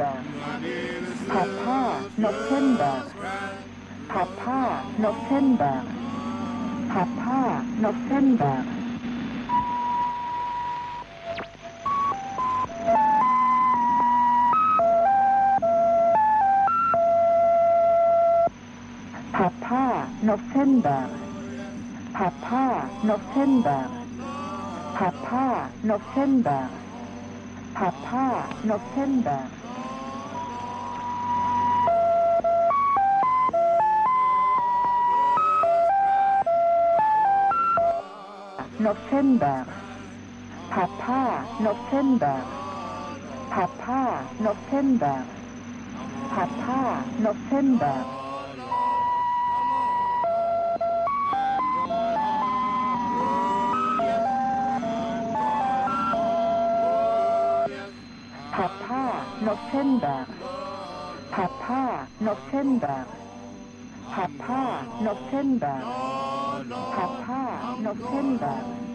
November. Papa, November. Papa, November. Papa, November. Papa, November. Papa, November. Papa, November. Papa, November. November. Papa, November. Papa, November. Papa, November. Papa, November. Papa, November. Papa, November. Papa, November.